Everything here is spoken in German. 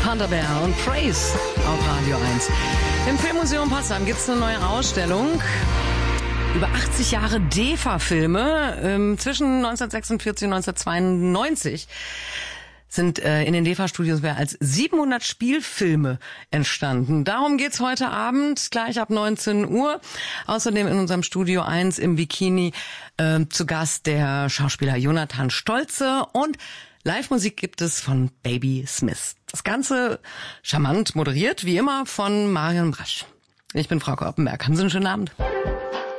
Panda Bear und Praise auf Radio 1. Im Filmmuseum Potsdam gibt es eine neue Ausstellung über 80 Jahre DEFA-Filme. Zwischen 1946 und 1992 sind in den DEFA-Studios mehr als 700 Spielfilme entstanden. Darum geht's heute Abend, gleich ab 19 Uhr. Außerdem in unserem Studio 1 im Bikini zu Gast der Schauspieler Jonathan Stolze und Live-Musik gibt es von Baby Smith. Das Ganze charmant moderiert, wie immer, von Marion Brasch. Ich bin Frau Oppenberg. Haben Sie einen schönen Abend.